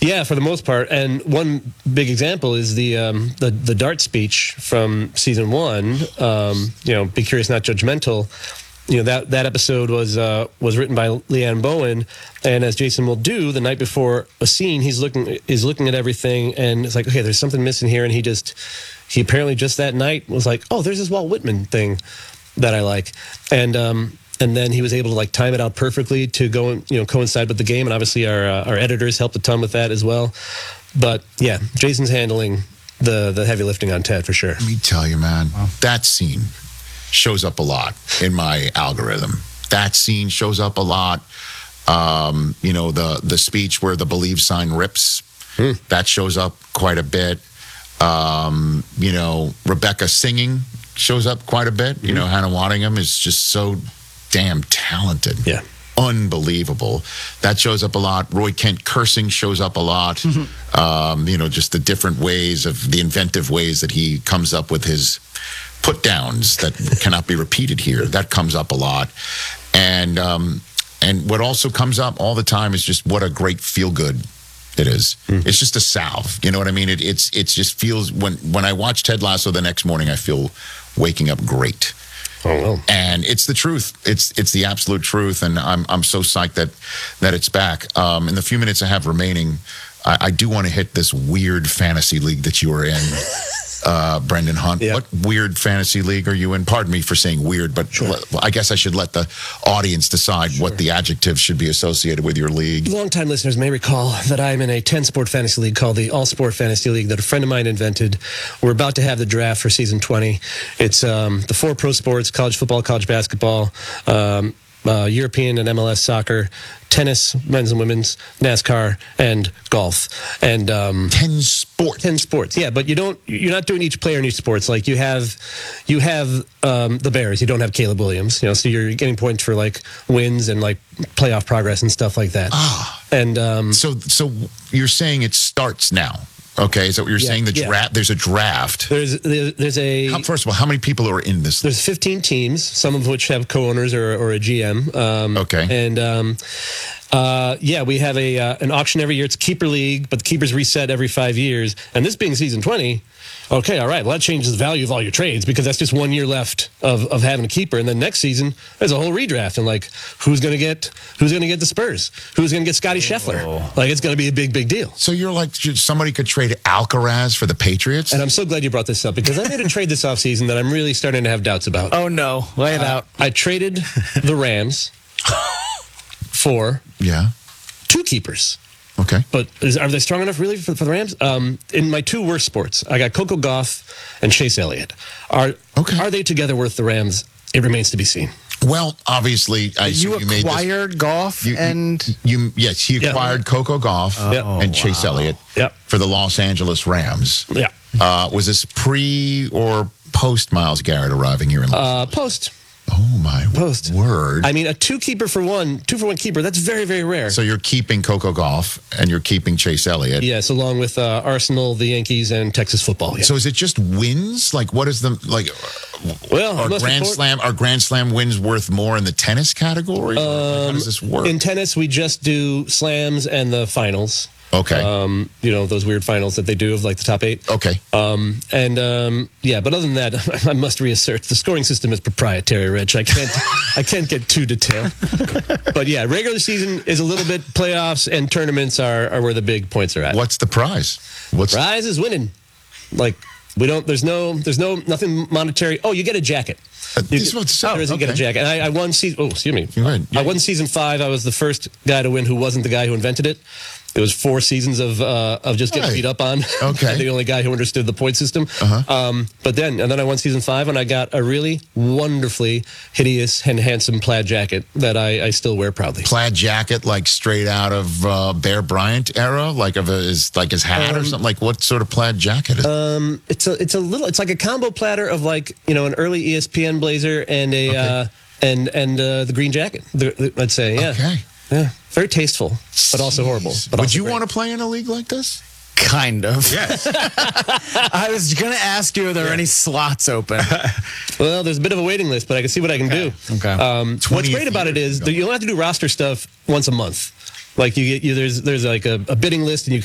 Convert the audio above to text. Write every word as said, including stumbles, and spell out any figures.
Yeah, for the most part. And one big example is the um, the, the Dart speech from season one. Um, you know, be curious, not judgmental. You know, that, that episode was uh, was written by Leanne Bowen, and as Jason will do, the night before a scene, he's looking is looking at everything, and it's like, okay, there's something missing here, and he just he apparently just that night was like, oh, there's this Walt Whitman thing that I like, and um, and then he was able to like time it out perfectly to go and, you know, coincide with the game, and obviously our uh, our editors helped a ton with that as well. But yeah, Jason's handling the the heavy lifting on Ted for sure. Let me tell you, man, wow. that scene shows up a lot in my algorithm. That scene shows up a lot. Um, you know, the the speech where the believe sign rips, hmm. that shows up quite a bit. Um, you know, Rebecca singing shows up quite a bit. Mm-hmm. You know, Hannah Waddingham is just so damn talented. Yeah. Unbelievable. That shows up a lot. Roy Kent cursing shows up a lot. Mm-hmm. Um, you know, just the different ways of the inventive ways that he comes up with his put downs that cannot be repeated here. That comes up a lot. And um, and what also comes up all the time is just what a great feel good it is. Mm. It's just a salve. You know what I mean? It it's it's just feels when when I watch Ted Lasso the next morning, I feel waking up great. Oh, well. And it's the truth. It's it's the absolute truth. And I'm I'm so psyched that that it's back. Um, in the few minutes I have remaining, I, I do want to hit this weird fantasy league that you are in. Uh, Brendan Hunt, yeah. What weird fantasy league are you in? Pardon me for saying weird, but sure. I guess I should let the audience decide sure. what the adjective should be associated with your league. Longtime listeners may recall that I'm in a ten-sport fantasy league called the All-Sport Fantasy League that a friend of mine invented. We're about to have the draft for season twenty. It's um, the four pro sports, college football, college basketball, um, uh, European and M L S soccer, tennis, men's and women's, NASCAR, and golf. And um, ten sports. Ten sports, yeah. But you don't. You're not doing each player in each sports. Like you have, you have um, the Bears. You don't have Caleb Williams. You know, so you're getting points for like wins and like playoff progress and stuff like that. Ah. And um, so, so you're saying it starts now. Okay, is that what you're yeah, saying? The yeah. draft. There's a draft. There's there's a. How, first of all, how many people are in this? There's fifteen teams, some of which have co-owners or, or a G M. Um, okay. And um, uh, yeah, we have a uh, an auction every year. It's keeper league, but the keepers reset every five years. And this being season twenty, okay, all right. Well, that changes the value of all your trades because that's just one year left of, of having a keeper. And then next season, there's a whole redraft. And like, who's gonna get who's gonna get the Spurs? Who's gonna get Scotty Scheffler? Oh. Like, it's gonna be a big, big deal. So you're like, somebody could trade Alcaraz for the Patriots? And I'm so glad you brought this up because I made a trade this offseason that I'm really starting to have doubts about. Oh no, lay it uh, out. I traded the Rams for yeah two keepers. Okay. But is, are they strong enough really for, for the Rams? Um, in my two worst sports, I got Coco Gauff and Chase Elliott. Are okay. Are they together worth the Rams? It remains to be seen. Well, obviously, I you, you acquired made Gauff you, and you yes, he acquired yeah. Coco Gauff oh, and Chase wow. Elliott yep. for the Los Angeles Rams. Yeah. Uh, was this pre or post Myles Garrett arriving here in Los Uh, Angeles? post. Oh my Post. word! I mean, a two keeper for one, two for one keeper. That's very, very rare. So you're keeping Coco Gauff and you're keeping Chase Elliott. Yes, along with uh, Arsenal, the Yankees, and Texas football. Yeah. So is it just wins? Like, what is the like? Well, are Grand report- Slam are Grand Slam wins worth more in the tennis category? Um, like, how does this work? In tennis, we just do slams and the finals. Okay. Um, you know, those weird finals that they do of like the top eight. Okay. Um, and um, yeah, but other than that, I must reassert the scoring system is proprietary, Rich. I can't, I can't get too detailed. But yeah, regular season is a little bit. Playoffs and tournaments are, are where the big points are at. What's the prize? What's prize is winning. Like we don't. There's no. There's no nothing monetary. Oh, you get a jacket. Uh, You this get, what's there is, you get a okay. jacket. And I, I won season. Oh, excuse me. Go ahead. Yeah. I won season five. I was the first guy to win who wasn't the guy who invented it. It was four seasons of uh, of just getting Right. beat up on. Okay. I'm the only guy who understood the point system. Uh-huh. Um, but then, and then I won season five, and I got a really wonderfully hideous and handsome plaid jacket that I, I still wear proudly. Plaid jacket, like straight out of uh, Bear Bryant era, like of his like his hat Um, or something. Like what sort of plaid jacket is? it? Um, it's a it's a little. It's like a combo platter of like you know an early E S P N blazer and a Okay. uh, and and uh, the green jacket. The, the, I'd say yeah. Okay. Yeah, very tasteful, but also horrible. But Would also you great. want to play in a league like this? kind of. Yes. I was going to ask you, are there Yeah. any slots open? Well, there's a bit of a waiting list, but I can see what I can do. Okay. Um, what's great about it years is ago. that you don't have to do roster stuff once a month. Like you get you there's there's like a, a bidding list and you